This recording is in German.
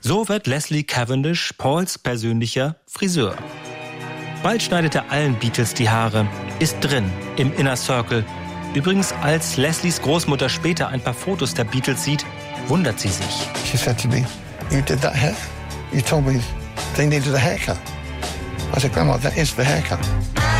So wird Leslie Cavendish Pauls persönlicher Friseur. Bald schneidet er allen Beatles die Haare, ist drin im Inner Circle. Übrigens, als Leslies Großmutter später ein paar Fotos der Beatles sieht, wundert sie sich. She said to me, "You did that hair? You told me they needed a haircut." I said, "Grandma, that is the haircut."